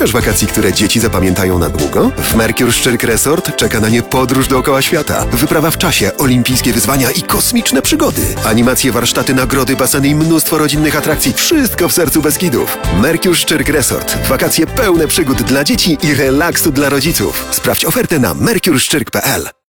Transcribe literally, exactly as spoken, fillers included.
Szukasz wakacji, które dzieci zapamiętają na długo? W Mercure Szczyrk Resort czeka na nie podróż dookoła świata. Wyprawa w czasie, olimpijskie wyzwania i kosmiczne przygody. Animacje, warsztaty, nagrody, baseny i mnóstwo rodzinnych atrakcji. Wszystko w sercu Beskidów. Mercure Szczyrk Resort. Wakacje pełne przygód dla dzieci i relaksu dla rodziców. Sprawdź ofertę na mercure szczyrk kropka p l.